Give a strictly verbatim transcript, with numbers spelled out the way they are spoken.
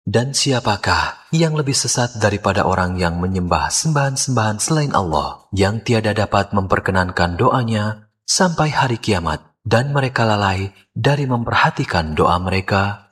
Dan siapakah yang lebih sesat daripada orang yang menyembah sembahan-sembahan selain Allah, yang tiada dapat memperkenankan doanya sampai hari kiamat, dan mereka lalai dari memperhatikan doa mereka?